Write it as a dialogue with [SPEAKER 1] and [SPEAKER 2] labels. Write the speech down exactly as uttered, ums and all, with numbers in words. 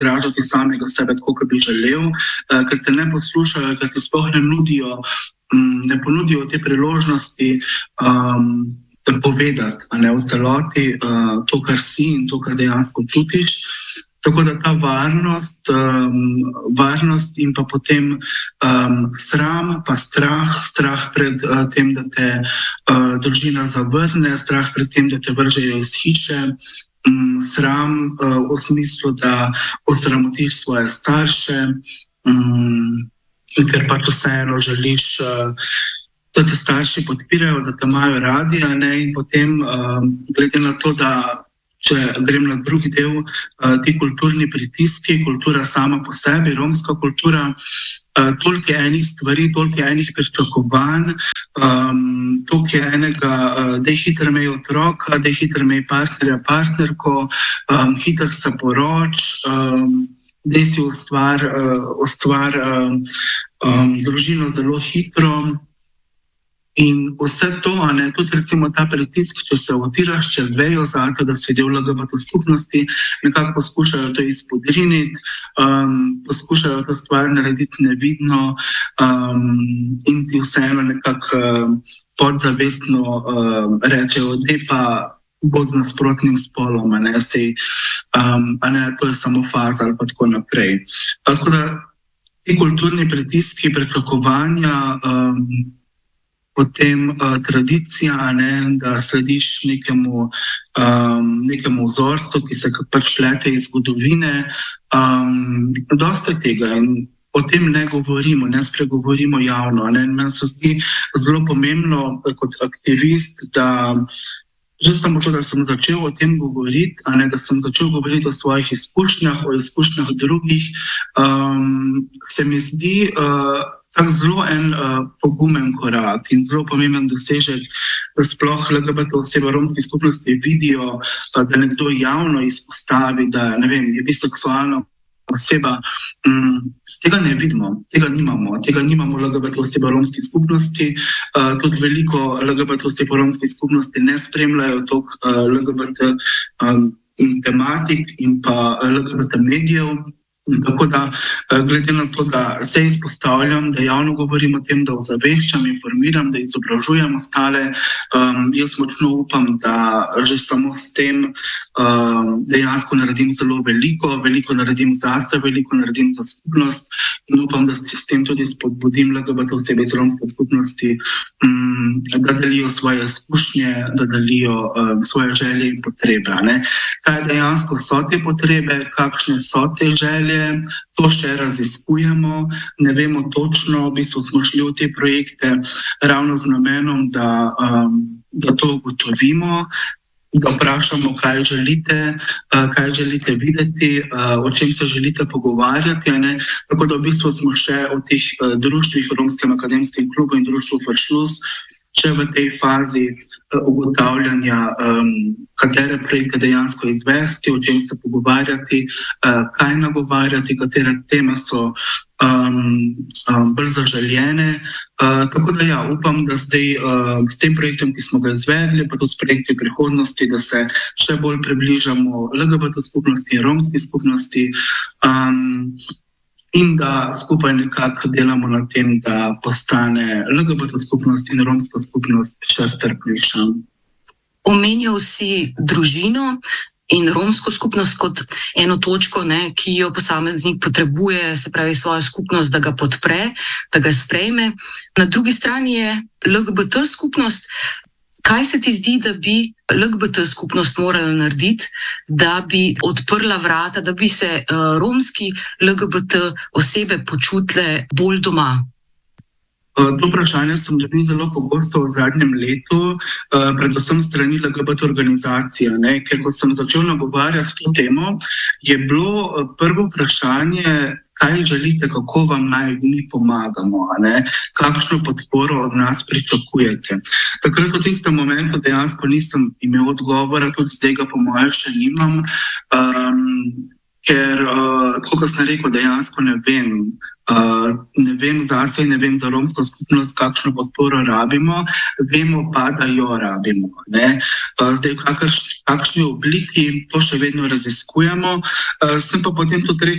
[SPEAKER 1] izražati samega sebe, tako kot bi želel, uh, ker te ne poslušajo, ker ti sploh ne nudijo, um, ne ponudijo te priložnosti um, povedati, a ne v celoti uh, to, kar si in to, kar dejansko čutiš. Tako da ta varnost, um, varnost in pa potem um, sram, pa strah, strah pred uh, tem, da te uh, družina zavrne, strah pred tem, da te vržejo iz hiše, um, sram uh, v smislu, da osramotiš svoje starše, um, ker pač vseeno želiš, uh, da te starši podpirajo, da te imajo radi, a ne, in potem um, glede na to, da če grem na drugi del, ti kulturni pritiski, kultura sama po sebi, romska kultura, toliko enih stvari, toliko enih pričakovanj, um, toliko enega, da je hitro imej otroka, da je hitro imej partnerja, partnerko, um, hitro se poroč, um, da si ustvar, uh, ustvar um, um, družino zelo hitro. In vse to, a ne, tudi recimo ta pritisk, če se otiraš, če vejo zato, da si del L G B T skupnosti, nekako poskušajo to izpodriniti, um, poskušajo to stvar narediti nevidno um, in ti vseeno nekako um, podzavestno um, rečejo, da pa bo z nasprotnim spolom, a ne, sej, um, a ne, to je samo faza ali pa tako naprej. Tako da ti kulturni pritiski, pričakovanja, um, potem uh, tradicija, ne, da slediš nekemu, um, nekemu vzorcu, ki se pač plete iz zgodovine. Um, dosta tega in o tem ne govorimo, ne spregovorimo javno. Ne. Meni se zdi zelo pomembno kot aktivist, da že samo to, da sem začel o tem govoriti, a ne, da sem začel govoriti o svojih izkušnjah, o izkušnjah drugih, um, se mi zdi uh, tako zelo en uh, pogumen korak in zelo pomemben dosežek, da sploh L G B T osebe romske skupnosti vidijo, uh, da nekdo javno izpostavi, da ne vem, je biseksualna oseba. Um, tega ne vidimo, tega nimamo, tega nimamo L G B T osebe romske skupnosti, uh, tudi veliko L G B T osebe romske skupnosti ne spremljajo tok uh, L G B T um, tematik in pa L G B T medijev. Tako da, glede na to, da se izpostavljam, da javno govorim o tem, da ozaveščam, informiram, da izobražujem ostale, um, jaz močno upam, da že samo s tem um, dejansko naredim zelo veliko, veliko naredim zase, veliko naredim za skupnost in upam, da si s tem tudi spodbudim L G B T osebe iz romske skupnosti, um, da delijo svoje izkušnje, da delijo um, svoje želje in potrebe. Ne? Kaj dejansko so te potrebe, kakšne so te želje, to še raziskujemo, ne vemo točno, v bistvu smo šli v te projekte ravno z namenom, da, um, da to ugotovimo, da vprašamo, kaj želite, uh, kaj želite videti, uh, o čem se želite pogovarjati. Ne? Tako da v bistvu smo še v teh uh, društvih, Romskem akademskem klubu in društvu Fršlus, še v tej fazi uh, ugotavljanja, um, katere projekte dejansko izvesti, o čem se pogovarjati, uh, kaj nagovarjati, katere teme so um, um, bolj zaželjene. Uh, tako da ja, upam, da zdaj uh, s tem projektom, ki smo ga izvedli, pa tudi s projekti prihodnosti, da se še bolj približamo L G B T skupnosti in romski skupnosti, um, in da skupaj nekako delamo na tem, da postane L G B T skupnost in romska skupnost še strpnejša.
[SPEAKER 2] Omenjal si družino in romsko skupnost kot eno točko, ne, ki jo posameznik potrebuje, se pravi svojo skupnost, da ga podpre, da ga sprejme. Na drugi strani je L G B T skupnost. Kaj se ti zdi, da bi L G B T skupnost morala narediti, da bi odprla vrata, da bi se uh, romski L G B T osebe počutile bolj doma?
[SPEAKER 1] To vprašanje sem dobil zelo pogosto v zadnjem letu, predvsem strani L G B T organizacije, ne? Ker ko sem začel nagovarjati to temo, je bilo prvo vprašanje, kaj želite, kako vam naj mi pomagamo, ne? Kakšno podporo od nas pričakujete. Takrat v tistem momentu dejansko nisem imel odgovora, tudi zdaj ga po mojem še nimam. Um, ker, uh, kot sem rekel, dejansko ne vem, uh, ne vem zase, ne vem za romsko skupnost, kakšno podporo rabimo, vemo pa, da jo rabimo. Ne? Uh, zdaj, v kakrš, kakšni obliki, to še vedno raziskujemo. Uh, sem pa potem tudi rekel,